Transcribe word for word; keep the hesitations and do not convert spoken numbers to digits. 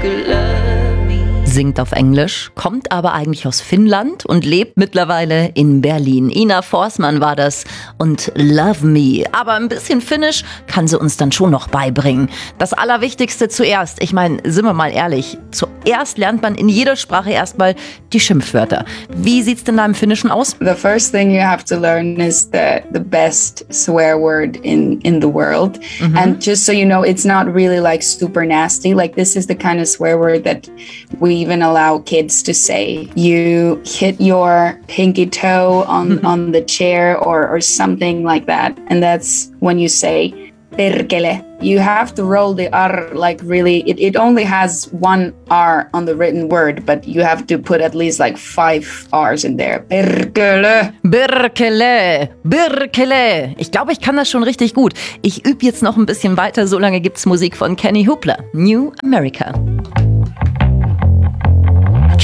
Singt auf Englisch, kommt aber eigentlich aus Finnland und lebt mittlerweile in Berlin. Ina Forsman war das und Love Me. Aber ein bisschen Finnisch kann sie uns dann schon noch beibringen. Das Allerwichtigste zuerst. Ich meine, sind wir mal ehrlich, zuerst lernt man in jeder Sprache erstmal die Schimpfwörter. Wie sieht's denn da im Finnischen aus? The first thing you have to learn is the, the best swear word in, in the world. Mm-hmm. And just so you know, it's not really like super nasty. Like this is the kind of swear word that we even allow kids to say. You hit your pinky toe on, on the chair or, or something like that. And that's when you say perkele. You have to roll the R like really, it, it only has one R on the written word, but you have to put at least like five R's in there. Perkele. Birkele. Birkele. Ich glaube, ich kann das schon richtig gut. Ich übe jetzt noch ein bisschen weiter, solange gibt's Musik von Kenny Hoopla. New America.